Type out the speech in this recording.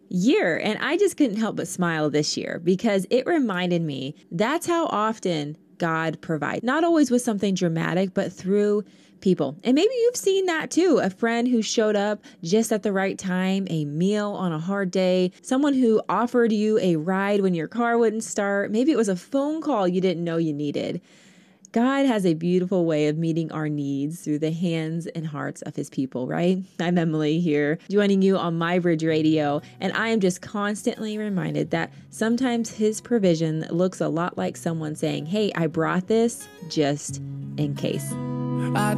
year. And I just couldn't help but smile this year because it reminded me that's how often God provides. Not always with something dramatic, but through people. And maybe you've seen that too. A friend who showed up just at the right time, a meal on a hard day, someone who offered you a ride when your car wouldn't start. Maybe it was a phone call you didn't know you needed. God has a beautiful way of meeting our needs through the hands and hearts of his people, right? I'm Emily here, joining you on My Bridge Radio, and I am just constantly reminded that sometimes his provision looks a lot like someone saying, hey, I brought this just in case.